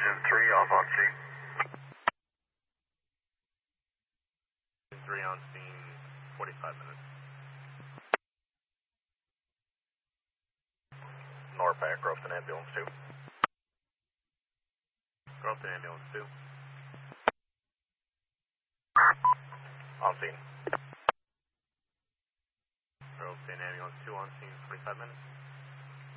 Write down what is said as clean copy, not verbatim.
Engine 3 off on scene. 3 on scene, 45 minutes. Norpac, Grofton Ambulance 2. Grofton Ambulance 2. On scene. Grofton Ambulance 2 on scene, 45 minutes.